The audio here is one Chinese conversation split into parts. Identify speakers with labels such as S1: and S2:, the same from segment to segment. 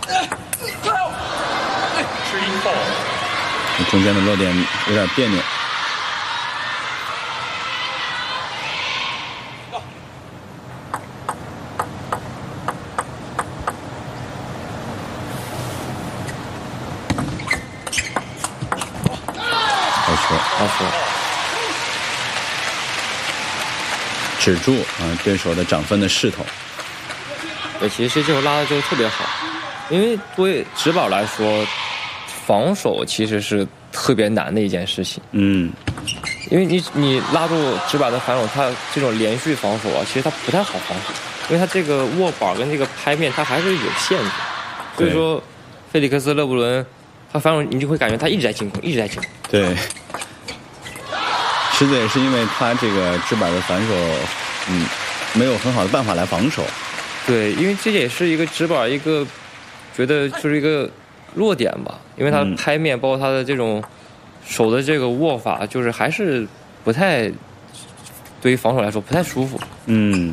S1: 中间的落点有点别扭。好球，止住对手的涨分的势头。
S2: 对，其实这球拉的就特别好，因为对直板来说，防守其实是特别难的一件事情。因为你拉住直板的反手，它这种连续防守啊，其实它不太好防守，因为它这个握把跟这个拍面它还是有限制。所以说，菲利克斯·勒布伦他反手你就会感觉他一直在进攻，一直在进攻。
S1: 对。实在也是因为他这个直板的反手，没有很好的办法来防守。
S2: 对，因为这也是一个直板一个觉得就是一个弱点吧，因为他的拍面包括他的这种手的这个握法，就是还是不太对于防守来说不太舒服。
S1: 6-5。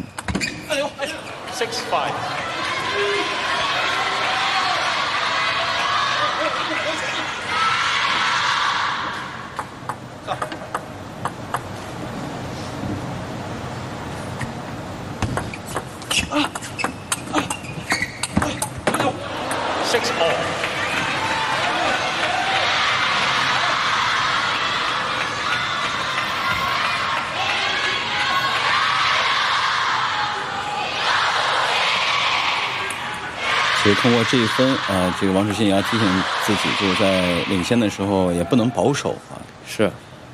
S1: 所以通过这一分这个王楚钦也要提醒自己，就是在领先的时候也不能保守啊。
S2: 是。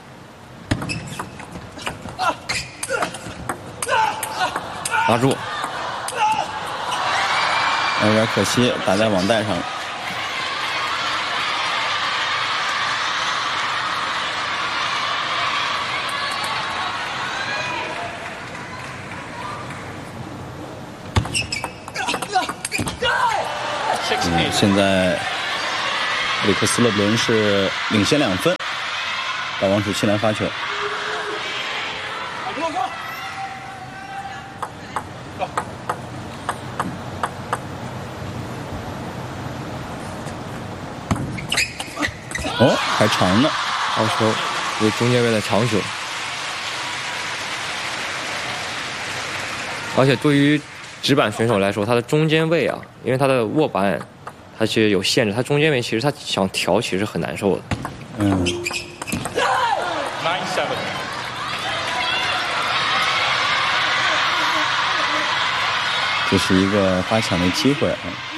S2: 拉住。
S1: 有点可惜，打在网带上了。现在菲利克斯·勒布伦是领先2分，到王楚钦来发球。还长呢，
S2: 好球，为中间位的长球。而且对于直板选手来说，他的中间位啊，因为他的握板它其实有限制，他中间位其实他想调其实很难受的。
S1: 这是一个发抢的机会啊。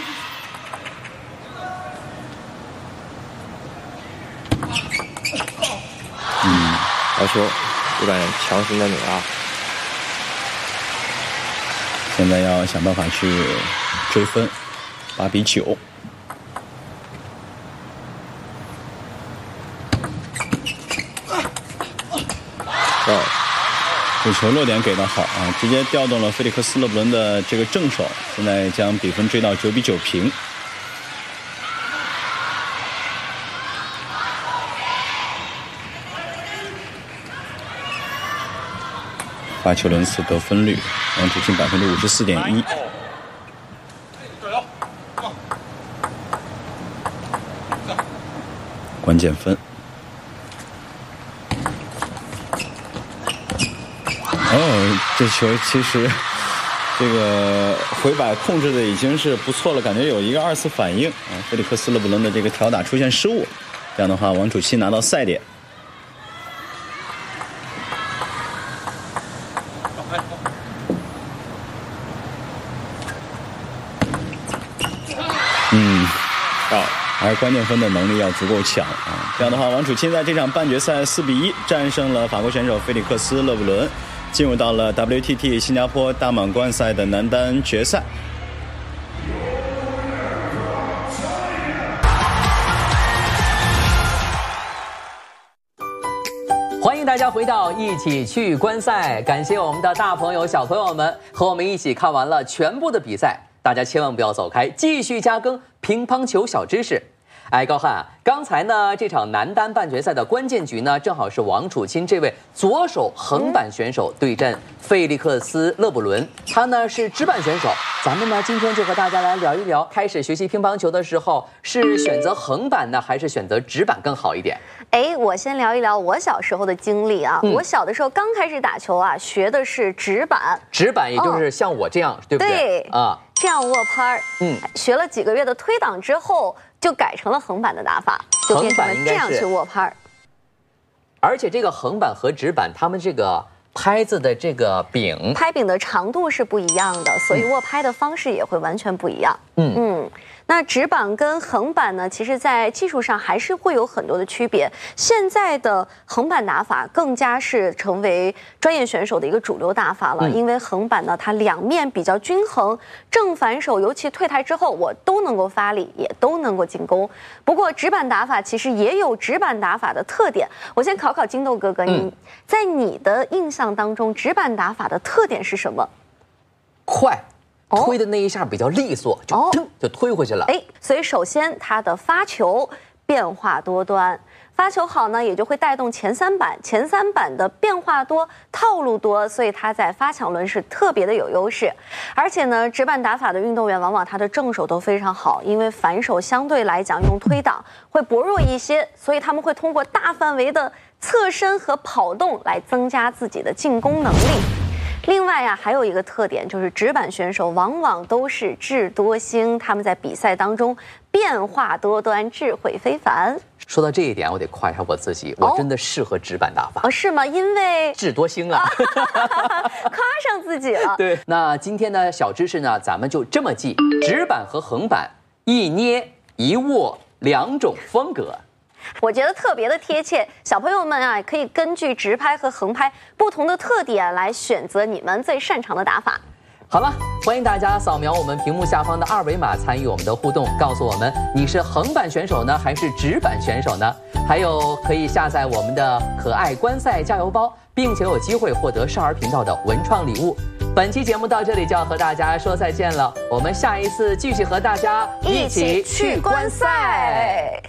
S2: 好球，有点强行的拧拉。
S1: 现在要想办法去追分，8-9。这球落点给得好啊，直接调动了菲利克斯·勒布伦的这个正手，现在将比分追到9-9平。发球轮次得分率，王楚钦54.1%。关键分。这球其实这个回摆控制的已经是不错了，感觉有一个2次反应啊。菲利克斯·勒布伦的这个挑打出现失误，这样的话王楚钦拿到赛点。还是关键分的能力要足够强啊！这样的话，王楚钦在这场半决赛4-1战胜了法国选手菲利克斯·勒布伦，进入到了 WTT 新加坡大满贯赛的男单决赛。
S3: 欢迎大家回到一起去观赛，感谢我们的大朋友小朋友们和我们一起看完了全部的比赛，大家千万不要走开，继续加更乒乓球小知识。 哎，高翰，刚才呢这场男单半决赛的关键局呢，正好是王楚钦这位左手横板选手对阵费利克斯·勒布伦，他呢是直板选手。咱们呢今天就和大家来聊一聊，开始学习乒乓球的时候是选择横板呢，还是选择直板更好一点？
S4: 哎，我先聊一聊我小时候的经历啊。我小的时候刚开始打球啊，学的是直板。
S3: 直板也就是像我这样，对不对？
S4: 对
S3: 啊，
S4: 这样握拍。学了几个月的推挡之后，就改成了横板的打法，就变成了这样去握拍。
S3: 而且这个横板和直板，他们这个拍子的这个柄，
S4: 拍柄的长度是不一样的，所以握拍的方式也会完全不一样。那直板跟横板呢，其实在技术上还是会有很多的区别。现在的横板打法更加是成为专业选手的一个主流打法了，因为横板呢，它两面比较均衡，正反手尤其退台之后，我都能够发力，也都能够进攻。不过直板打法其实也有直板打法的特点。我先考考金豆哥哥，你在你的印象当中，直板打法的特点是什么？
S3: 快。推的那一下比较利索，就推回去了。
S4: 所以首先它的发球变化多端，发球好呢，也就会带动前三板的变化多、套路多，所以它在发抢轮是特别的有优势。而且呢，直板打法的运动员往往他的正手都非常好，因为反手相对来讲用推挡会薄弱一些，所以他们会通过大范围的侧身和跑动来增加自己的进攻能力。另外啊，还有一个特点就是直板选手往往都是智多星，他们在比赛当中变化多端，智慧非凡。
S3: 说到这一点，我得夸一下我自己，我真的适合直板打法。
S4: 是吗？因为
S3: 智多星啊，
S4: 夸上自己了。
S3: 对，那今天呢，小知识呢，咱们就这么记：直板和横板，一捏一握两种风格。
S4: 我觉得特别的贴切，小朋友们啊，可以根据直拍和横拍不同的特点来选择你们最擅长的打法。
S3: 好了，欢迎大家扫描我们屏幕下方的二维码参与我们的互动，告诉我们你是横板选手呢，还是直板选手呢？还有可以下载我们的可爱观赛加油包，并且有机会获得少儿频道的文创礼物。本期节目到这里就要和大家说再见了，我们下一次继续和大家一起去观赛。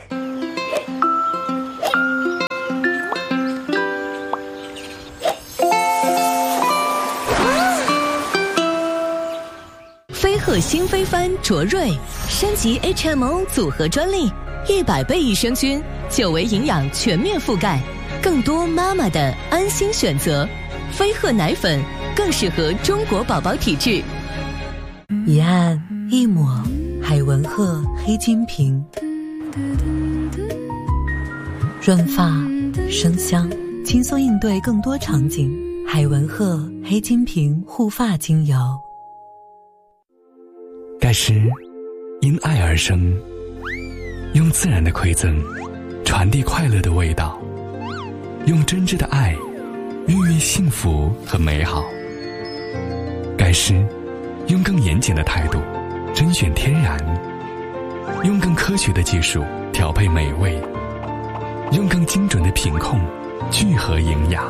S5: 飞鹤新飞帆卓瑞升级 HMO 组合专利，100倍益生菌，久维营养全面覆盖，更多妈妈的安心选择。飞鹤奶粉更适合中国宝宝体质。
S6: 一按一抹海文鹤黑金瓶，润发生香，轻松应对更多场景。海文鹤黑金瓶护发精油。
S7: 盖诗因爱而生，用自然的馈赠传递快乐的味道，用真挚的爱孕育幸福和美好。盖诗用更严谨的态度甄选天然，用更科学的技术调配美味，用更精准的品控聚合营养。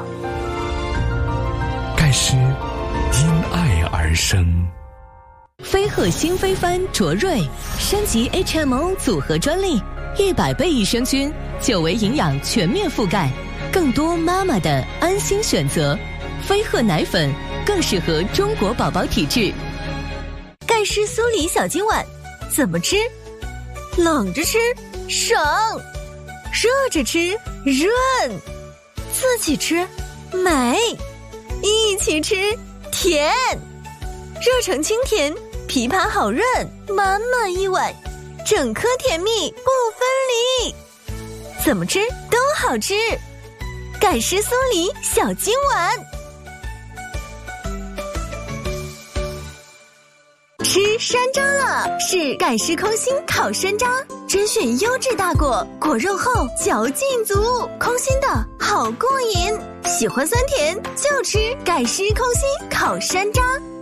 S7: 盖诗因爱而生。
S5: 飞鹤新飞帆卓瑞升级 HMO 组合专利，100倍益生菌，久维营养全面覆盖，更多妈妈的安心选择。飞鹤奶粉更适合中国宝宝体质。
S8: 盖诗苏黎小金碗怎么吃？冷着吃省，热着吃润，自己吃美，一起吃甜，热成清甜，枇杷好润，满满一碗，整颗甜蜜不分离，怎么吃都好吃。盖诗苏黎小金碗。吃山楂了，是盖诗空心烤山楂，甄选优质大果，果肉厚，嚼劲足，空心的好过瘾。喜欢酸甜就吃盖诗空心烤山楂。